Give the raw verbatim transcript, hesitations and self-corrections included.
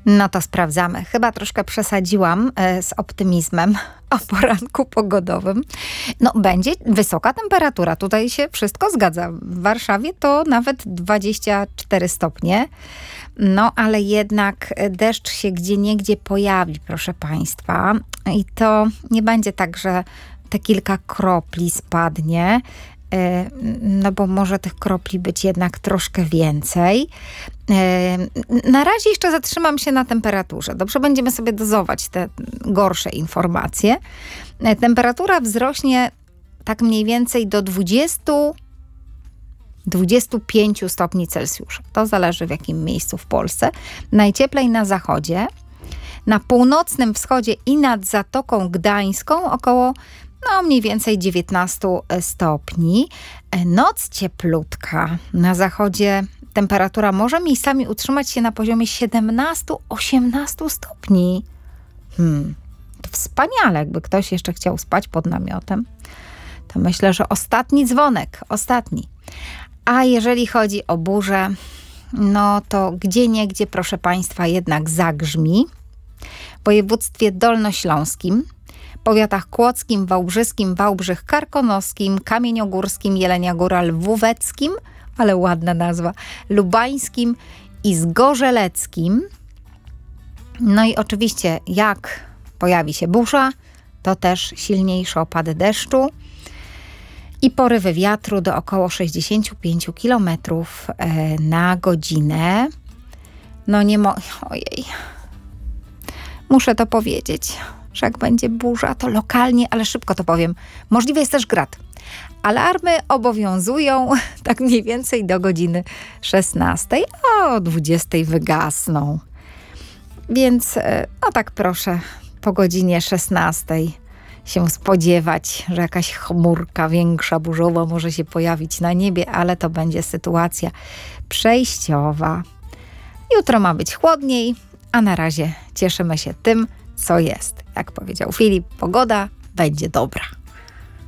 No to sprawdzamy. Chyba troszkę przesadziłam e, z optymizmem o poranku pogodowym. No będzie wysoka temperatura. Tutaj się wszystko zgadza. W Warszawie to nawet dwadzieścia cztery stopnie. No ale jednak deszcz się gdzieniegdzie pojawi, proszę Państwa. I to nie będzie tak, że te kilka kropli spadnie. No bo może tych kropli być jednak troszkę więcej. Na razie jeszcze zatrzymam się na temperaturze. Dobrze, będziemy sobie dozować te gorsze informacje. Temperatura wzrośnie tak mniej więcej do dwudziestu do dwudziestu pięciu stopni Celsjusza. To zależy w jakim miejscu w Polsce. Najcieplej na zachodzie, na północnym wschodzie i nad Zatoką Gdańską około no mniej więcej dziewiętnaście stopni. Noc cieplutka. Na zachodzie temperatura może miejscami utrzymać się na poziomie siedemnaście do osiemnastu stopni. Hmm, to wspaniale, jakby ktoś jeszcze chciał spać pod namiotem. To myślę, że ostatni dzwonek, ostatni. A jeżeli chodzi o burzę, no to gdzieniegdzie, proszę Państwa, jednak zagrzmi. W województwie dolnośląskim, powiatach kłodzkim, wałbrzyskim, Wałbrzych Karkonoskim, Kamieniogórskim, Jelenia Góra Lwóweckim, ale ładna nazwa, Lubańskim i Zgorzeleckim. No i oczywiście jak pojawi się burza, to też silniejsze opady deszczu i porywy wiatru do około sześćdziesiąt pięć kilometrów na godzinę. No nie mo... Ojej. Muszę to powiedzieć, że jak będzie burza, to lokalnie, ale szybko to powiem, możliwy jest też grad. Alarmy obowiązują tak mniej więcej do godziny szesnastej, a o dwudziestej wygasną. Więc no tak proszę, po godzinie szesnastej się spodziewać, że jakaś chmurka większa, burzowa może się pojawić na niebie, ale to będzie sytuacja przejściowa. Jutro ma być chłodniej, a na razie cieszymy się tym, co jest. Jak powiedział Filip, pogoda będzie dobra.